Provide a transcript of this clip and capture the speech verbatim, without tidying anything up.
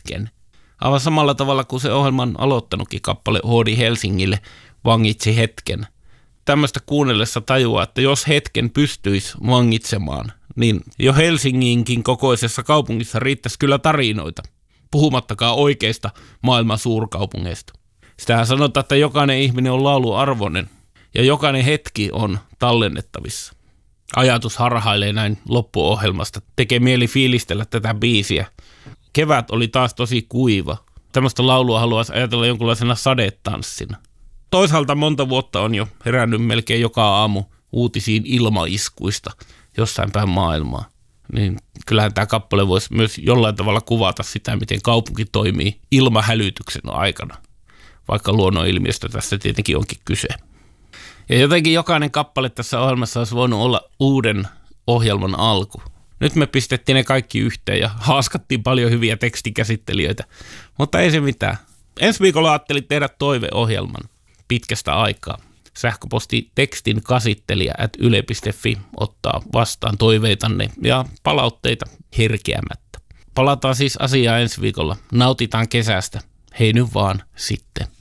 hetken. Aivan samalla tavalla kuin se ohjelman aloittanutkin kappale Oodi Helsingille vangitsi hetken. Tämmöistä kuunnellessa tajuaa, että jos hetken pystyisi vangitsemaan, niin jo Helsinginkin kokoisessa kaupungissa riittäisi kyllä tarinoita, puhumattakaan oikeista maailman suurkaupungeista. Sitähän sanotaan, että jokainen ihminen on laulun arvoinen ja jokainen hetki on tallennettavissa. Ajatus harhailee näin loppuohjelmasta. Tekee mieli fiilistellä tätä biisiä. Kevät oli taas tosi kuiva. Tämmöistä laulua haluaisi ajatella jonkunlaisena sadetanssina. Toisaalta monta vuotta on jo herännyt melkein joka aamu uutisiin ilmaiskuista jossain päin maailmaa. Niin kyllähän tämä kappale voisi myös jollain tavalla kuvata sitä, miten kaupunki toimii ilmahälytyksen aikana. Vaikka luonnonilmiöstä tässä tietenkin onkin kyse. Ja jotenkin jokainen kappale tässä ohjelmassa olisi voinut olla uuden ohjelman alku. Nyt me pistettiin ne kaikki yhteen ja haaskattiin paljon hyviä tekstikäsittelijöitä. Mutta ei se mitään. Ensi viikolla ajattelin tehdä toiveohjelman pitkästä aikaa. Sähköposti tekstin kasittelija at yle piste fi ottaa vastaan toiveitanne ja palautteita herkeämättä. Palataan siis asiaan ensi viikolla. Nautitaan kesästä. Hei nyt vaan sitten.